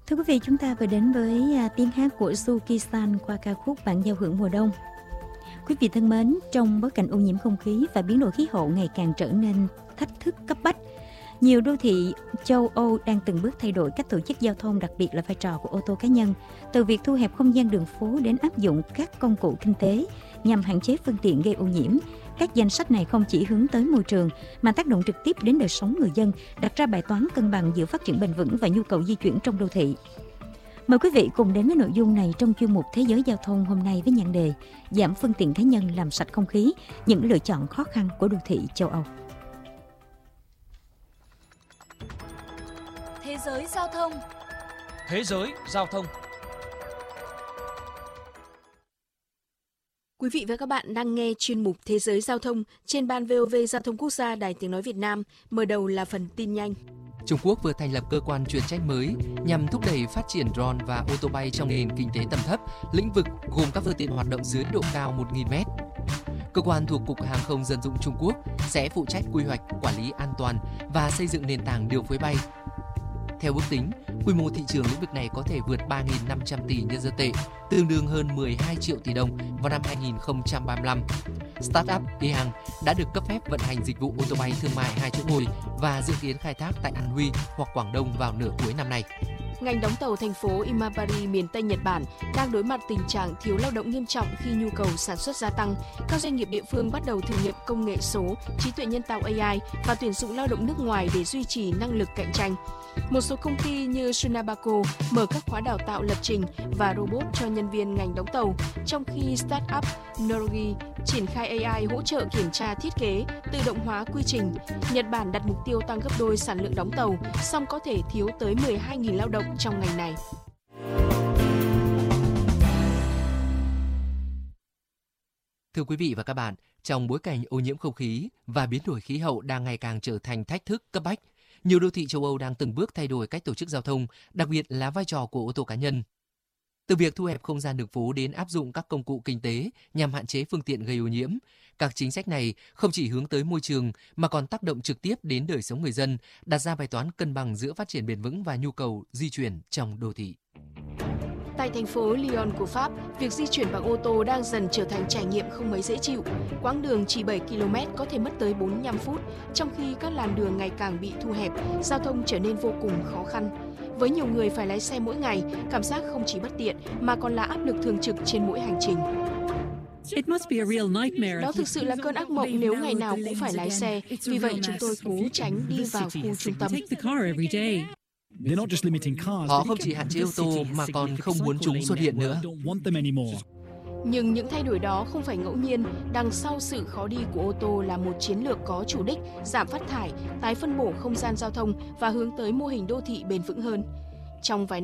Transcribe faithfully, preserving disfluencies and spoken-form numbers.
Thưa quý vị, chúng ta vừa đến với à, tiếng hát của Suki-san qua ca khúc Bản giao hưởng mùa đông. Quý vị thân mến, trong bối cảnh ô nhiễm không khí và biến đổi khí hậu ngày càng trở nên thách thức cấp bách, nhiều đô thị châu Âu đang từng bước thay đổi cách tổ chức giao thông, đặc biệt là vai trò của ô tô cá nhân, từ việc thu hẹp không gian đường phố đến áp dụng các công cụ kinh tế nhằm hạn chế phương tiện gây ô nhiễm. Các danh sách này không chỉ hướng tới môi trường mà tác động trực tiếp đến đời sống người dân, đặt ra bài toán cân bằng giữa phát triển bền vững và nhu cầu di chuyển trong đô thị. Mời quý vị cùng đến với nội dung này trong chuyên mục Thế giới giao thông hôm nay với nhan đề Giảm phương tiện cá nhân làm sạch không khí, những lựa chọn khó khăn của đô thị châu Âu. Thế giới giao thông. Thế giới giao thông. Quý vị và các bạn đang nghe chuyên mục Thế giới giao thông trên ban vê o vê Giao thông Quốc gia Đài Tiếng nói Việt Nam. Mở đầu là phần tin nhanh. Trung Quốc vừa thành lập cơ quan chuyên trách mới nhằm thúc đẩy phát triển drone và ô tô bay trong nền kinh tế tầm thấp, lĩnh vực gồm các phương tiện hoạt động dưới độ cao một nghìn mét. Cơ quan thuộc Cục Hàng không Dân dụng Trung Quốc sẽ phụ trách quy hoạch, quản lý an toàn và xây dựng nền tảng điều phối bay. Theo ước tính, quy mô thị trường lĩnh vực này có thể vượt ba nghìn năm trăm tỷ nhân dân tệ, tương đương hơn mười hai triệu tỷ đồng vào năm hai nghìn không trăm ba mươi lăm. Startup Ehang đã được cấp phép vận hành dịch vụ ô tô bay thương mại hai chỗ ngồi và dự kiến khai thác tại An Huy hoặc Quảng Đông vào nửa cuối năm nay. Ngành đóng tàu thành phố Imabari, miền Tây Nhật Bản đang đối mặt tình trạng thiếu lao động nghiêm trọng khi nhu cầu sản xuất gia tăng. Các doanh nghiệp địa phương bắt đầu thử nghiệm công nghệ số, trí tuệ nhân tạo a i và tuyển dụng lao động nước ngoài để duy trì năng lực cạnh tranh. Một số công ty như Sunabaco mở các khóa đào tạo lập trình và robot cho nhân viên ngành đóng tàu, trong khi startup Norogi triển khai a i hỗ trợ kiểm tra thiết kế, tự động hóa quy trình. Nhật Bản đặt mục tiêu tăng gấp đôi sản lượng đóng tàu, song có thể thiếu tới mười hai nghìn lao động trong ngành này. Thưa quý vị và các bạn, trong bối cảnh ô nhiễm không khí và biến đổi khí hậu đang ngày càng trở thành thách thức cấp bách, nhiều đô thị châu Âu đang từng bước thay đổi cách tổ chức giao thông, đặc biệt là vai trò của ô tô cá nhân. Từ việc thu hẹp không gian đường phố đến áp dụng các công cụ kinh tế nhằm hạn chế phương tiện gây ô nhiễm, các chính sách này không chỉ hướng tới môi trường mà còn tác động trực tiếp đến đời sống người dân, đặt ra bài toán cân bằng giữa phát triển bền vững và nhu cầu di chuyển trong đô thị. Tại thành phố Lyon của Pháp, việc di chuyển bằng ô tô đang dần trở thành trải nghiệm không mấy dễ chịu. Quãng đường chỉ bảy ki lô mét có thể mất tới bốn mươi lăm phút, trong khi các làn đường ngày càng bị thu hẹp, giao thông trở nên vô cùng khó khăn. Với nhiều người phải lái xe mỗi ngày, cảm giác không chỉ bất tiện mà còn là áp lực thường trực trên mỗi hành trình. Đó thực sự là cơn ác mộng nếu ngày nào cũng phải lái xe, vì vậy chúng tôi cố tránh đi vào khu trung tâm. Họ không chỉ hạn chế ô tô mà còn không muốn chúng xuất hiện nữa. Nhưng những thay đổi đó không phải ngẫu nhiên, đằng sau sự khó đi của ô tô là một chiến lược có chủ đích, giảm phát thải, tái phân bổ không gian giao thông và hướng tới mô hình đô thị bền vững hơn. Trong vài